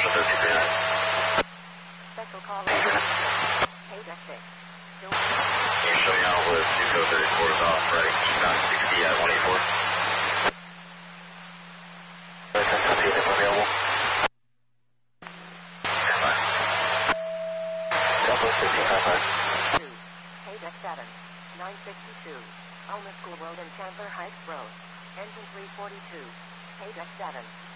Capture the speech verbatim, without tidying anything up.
Special call. Hey, that's it. Don't. You're showing out with Cisco thirty-four is off, right? Not sixty at one eighty-four. ten twenty is available. Stand by. Southwest fifteen five five. Hey, that's seven. nine sixty-two. Elma School Road and Chandler Heights Road. Engine three forty-two. Hey, that's seven.